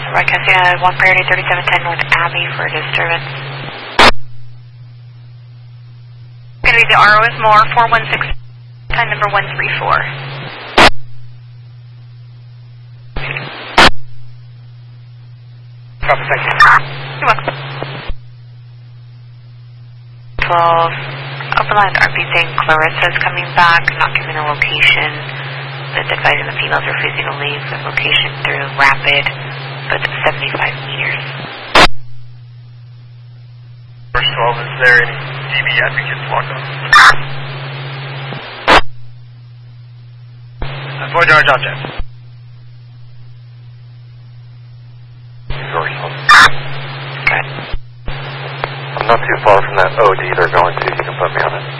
Broadcasting at 1 priority 3710 North Abbey for disturbance. Going to be the RO is more 416, time number 134. Copy, thank you. You're welcome. 12, open line RP saying Clarissa's coming back, not giving a location. That's advising the females are refusing to leave the location through Rapid, but it's 75 meters. First 12, is there any DB advocates locked on? Avoid large object. I'm not too far from that OD they're going to. You can put me on it.